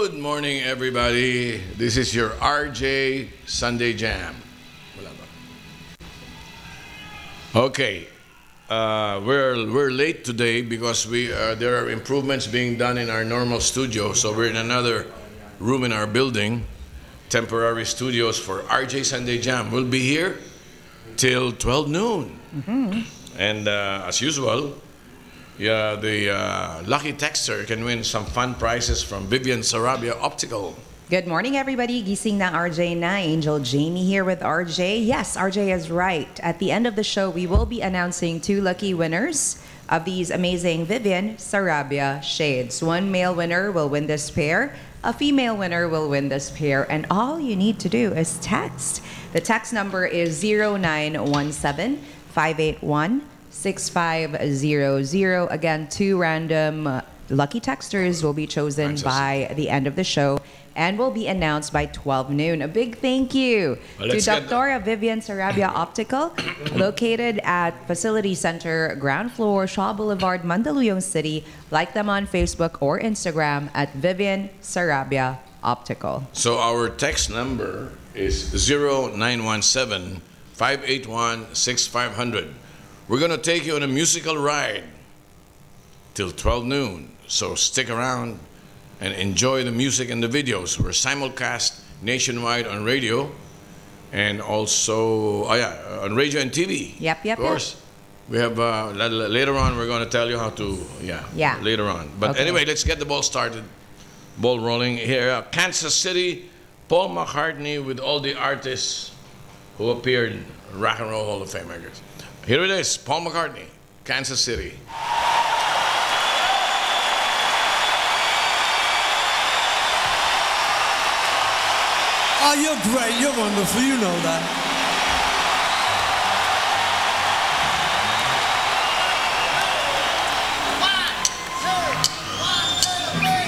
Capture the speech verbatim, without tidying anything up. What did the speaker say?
Good morning, everybody. This is your R J Sunday Jam. Wala ba? Okay, uh, we're we're late today because we uh, there are improvements being done in our normal studio, so we're in another room in our building, temporary studios for R J Sunday Jam. We'll be here till twelve noon, Mm-hmm. and uh, as usual. Yeah, the uh, lucky texter can win some fun prizes from Vivian Sarabia Optical. Good morning, everybody. Gising na R J na. Angel Jamie here with R J. Yes, R J is right. At the end of the show, we will be announcing two lucky winners of these amazing Vivian Sarabia shades. One male winner will win this pair. A female winner will win this pair. And all you need to do is text. The text number is zero nine one seven, five eight one, six five zero zero. Again, two random uh, lucky texters will be chosen by the end of the show and will be announced by twelve noon. A big thank you Well, to let's get the- Doctora Vivian Sarabia Optical, located at Facility Center, ground floor, Shaw Boulevard, Mandaluyong City. Like them on Facebook or Instagram at Vivian Sarabia Optical. So our text number is zero nine one seven, five eight one, six five zero zero. We're going to take you on a musical ride till twelve noon. So stick around and enjoy the music and the videos. We're simulcast nationwide on radio and also, oh yeah, on radio and T V. Yep, yep, Of course. We have, uh, la- la- later on, we're going to tell you how to, yeah, Yeah. later on. But Okay. anyway, let's get the ball started. Ball rolling here. Uh, Kansas City, Paul McCartney with all the artists who appeared in Rock and Roll Hall of Fame. I guess. Here it is, Paul McCartney, Kansas City. Oh, you're great. You're wonderful. You know that.